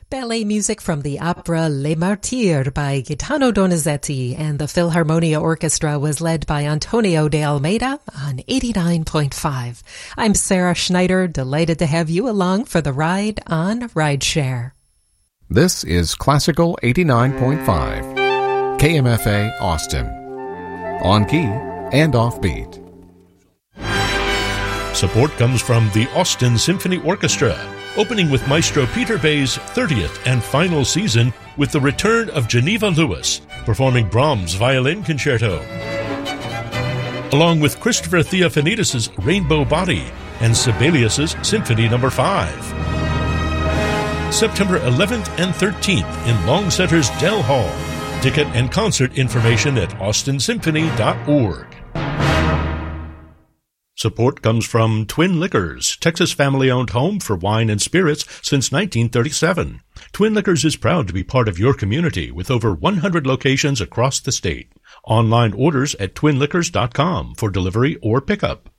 Ballet music from the opera Les Martyrs by Gaetano Donizetti, and the Philharmonia Orchestra was led by Antonio de Almeida on 89.5. I'm Sarah Schneider, delighted to have you along for the ride on Rideshare. This is Classical 89.5, KMFA Austin, on key and offbeat. Support comes from the Austin Symphony Orchestra, opening with Maestro Peter Bay's 30th and final season with the return of Geneva Lewis, performing Brahms' Violin Concerto, along with Christopher Theophanidis' Rainbow Body and Sibelius' Symphony No. 5. September 11th and 13th in Long Center's Dell Hall. Ticket and concert information at austinsymphony.org. Support comes from Twin Liquors, Texas family-owned home for wine and spirits since 1937. Twin Liquors is proud to be part of your community with over 100 locations across the state. Online orders at twinliquors.com for delivery or pickup.